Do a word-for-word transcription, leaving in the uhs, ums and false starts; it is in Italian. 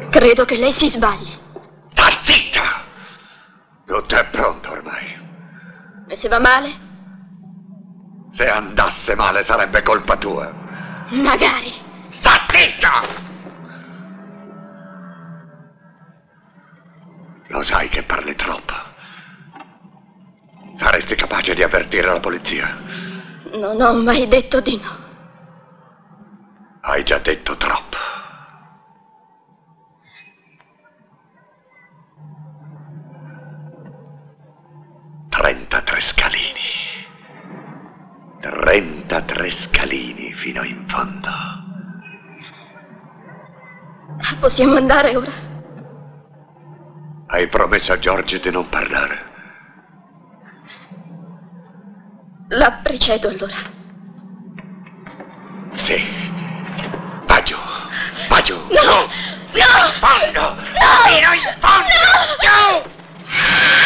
Credo che lei si sbagli. Sta zitta! Tutto è pronto ormai. E se va male? Se andasse male sarebbe colpa tua. Magari. Sta zitta! Lo sai che parli troppo. Saresti capace di avvertire la polizia. Non ho mai detto di no. Hai già detto troppo. trentatré scalini. trentatré scalini fino in fondo. Possiamo andare ora? Hai promesso a George di non parlare. La precedo allora. Sì. Va giù. Va giù. No! Giù. No! Fondo.